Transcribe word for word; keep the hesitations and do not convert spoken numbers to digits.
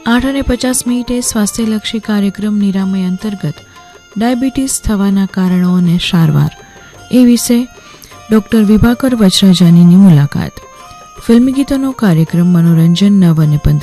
આઠ અને પચાસ મિનિટે સ્વાસ્થ્યલક્ષી કાર્યક્રમ નિરામય અંતર્ગત ડાયાબિટીસ થવાના કારણો અને સારવાર એ વિશે ડોક્ટર વિભાકર વચરાજાનીની મુલાકાત. ફિલ્મી ગીતોનો કાર્યક્રમ મનોરંજન નવ અને પંદર